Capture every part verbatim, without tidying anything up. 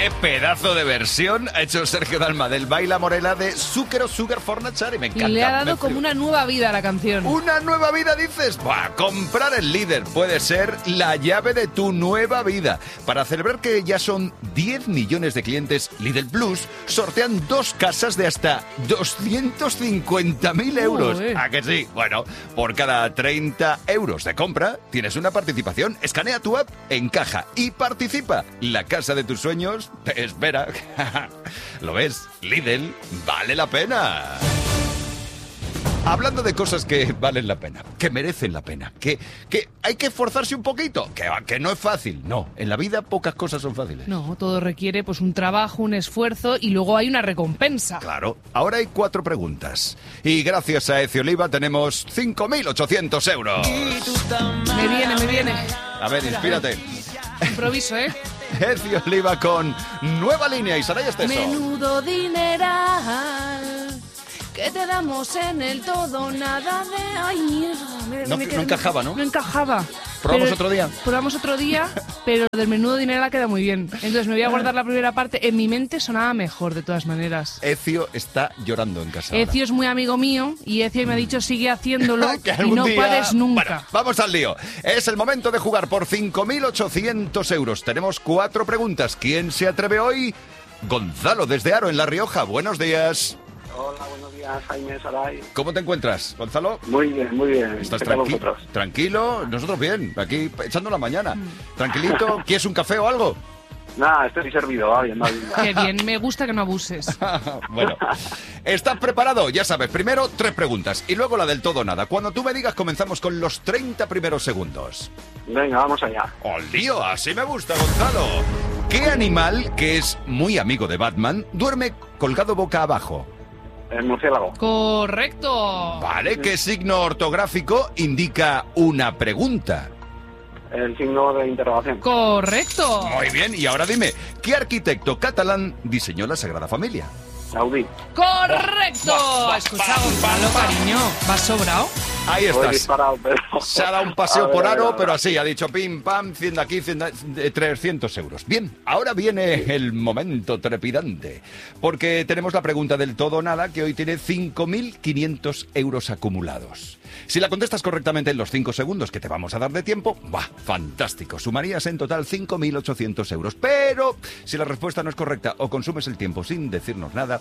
¡Qué pedazo de versión ha hecho Sergio Dalma del Baila Morena de Zucchero Sugar Fornachari! Me encanta. Y le ha dado me como flipa. una nueva vida a la canción. ¿Una nueva vida dices? Buah, comprar el líder puede ser la llave de tu nueva vida. Para celebrar que ya son diez millones de clientes, Lidl Plus sortean dos casas de hasta doscientos cincuenta mil euros. Uy. ¿A que sí? Bueno, por cada treinta euros de compra tienes una participación. Escanea tu app, encaja y participa. La casa de tus sueños te espera. ¿Lo ves? Lidl vale la pena. Hablando de cosas que valen la pena, que merecen la pena, que, que hay que esforzarse un poquito, que, que no es fácil. No, en la vida pocas cosas son fáciles. No, todo requiere pues un trabajo, un esfuerzo y luego hay una recompensa. Claro, ahora hay cuatro preguntas. Y gracias a Ezio Oliva tenemos cinco mil ochocientos euros. Me viene, me viene. A ver, inspírate. Improviso, ¿eh? Ezio Oliva con Nueva Línea y Saraya Esteso. Menudo dineral que te damos en el todo, nada de... Ay, mierda. Me, No- me no quedé- encajaba, ¿no? No encajaba. ¿Probamos Pero- otro día? Probamos otro día, pero del menudo dineral queda muy bien. Entonces me voy a guardar la primera parte. En mi mente sonaba mejor, de todas maneras. Ezio está llorando en casa. ahora. Ezio es muy amigo mío y Ezio me ha dicho sigue haciéndolo Que y algún no día- pares nunca. Bueno, vamos al lío. Es el momento de jugar por cinco mil ochocientos euros. Tenemos cuatro preguntas. ¿Quién se atreve hoy? Gonzalo, desde Aro, en La Rioja. Buenos días. Hola, buenos días, Jaime, Saray. ¿Cómo te encuentras, Gonzalo? Muy bien, muy bien. ¿Estás ¿Qué tal tranqui- vosotros? tranquilo? Nosotros bien, aquí echando la mañana. Mm. Tranquilito, ¿quieres un café o algo? Nada, estoy servido, va bien, va bien. va. Qué bien, me gusta que no abuses. Bueno, ¿estás preparado? Ya sabes, primero tres preguntas y luego la del todo o nada. Cuando tú me digas comenzamos con los treinta primeros segundos. Venga, vamos allá. ¡Oh, lío! Así me gusta, Gonzalo. ¿Qué animal, que es muy amigo de Batman, duerme colgado boca abajo? El murciélago. Correcto. Vale, ¿qué signo ortográfico indica una pregunta? El signo de interrogación. Correcto. Muy bien, y ahora dime, ¿qué arquitecto catalán diseñó la Sagrada Familia? Gaudí. Correcto. Escucha, Gonzalo, cariño, ¿vas sobrado? Ahí Lo he estás. disparado, pero... Se ha dado un paseo A ver, por a ver, a Aro, ver. pero así, ha dicho pim, pam, cien de aquí, cien de, de trescientos euros. Bien, ahora viene el momento trepidante, porque tenemos la pregunta del todo o nada, que hoy tiene cinco mil quinientos euros acumulados. Si la contestas correctamente en los cinco segundos que te vamos a dar de tiempo, ¡buah! Fantástico, sumarías en total cinco mil ochocientos euros. Pero si la respuesta no es correcta o consumes el tiempo sin decirnos nada,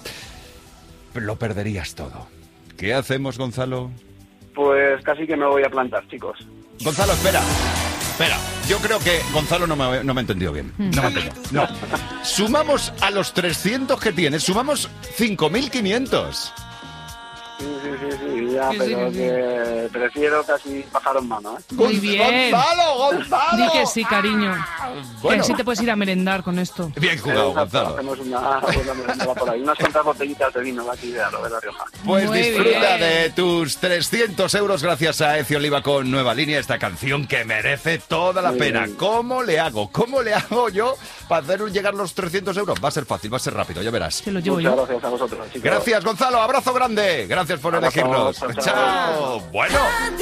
lo perderías todo. ¿Qué hacemos, Gonzalo? Pues casi que me voy a plantar, chicos. Gonzalo, espera. Espera, yo creo que Gonzalo no me, no me ha entendido bien. No me ha entendido. No. Sumamos a los trescientos que tienes, sumamos cinco mil quinientos. Sí, sí, sí, sí, ya, Sí, pero sí, sí. que prefiero casi pájaro en mano, ¿eh? Muy bien. ¡Gonzalo, Gonzalo! Di que sí, cariño. Bueno. Que así te puedes ir a merendar con esto. Bien jugado, Exacto, Gonzalo. hacemos una buena merendada por ahí. Unas cuantas botellitas de vino de aquí de Aro, de La Rioja. Pues Muy disfruta bien. de tus trescientos euros gracias a Ezio Oliva con Nueva Línea, esta canción que merece toda la Muy pena. bien. ¿Cómo le hago? ¿Cómo le hago yo para hacer llegar los trescientos euros? Va a ser fácil, va a ser rápido, ya verás. Te lo llevo Muchas yo. gracias a vosotros, chicos. Gracias, Gonzalo. Abrazo grande. Gracias por Abrazo, elegirnos. chao, chao. Chao. Bueno.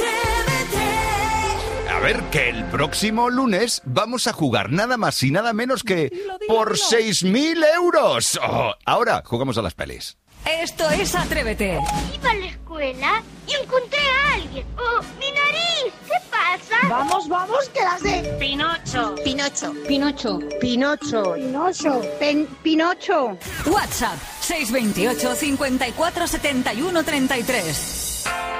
A ver, que el próximo lunes vamos a jugar nada más y nada menos que Dilo, dilo, por dilo. seis mil euros. Oh, ahora jugamos a las pelis. Esto es Atrévete. Iba a la escuela y encontré a alguien. ¡Oh, mi nariz! ¿Qué pasa? Vamos, vamos, que las de... Pinocho. Pinocho. Pinocho. Pinocho. Pinocho. Pen- Pinocho. WhatsApp seis dos ocho, cincuenta y cuatro, setenta y uno, treinta y tres.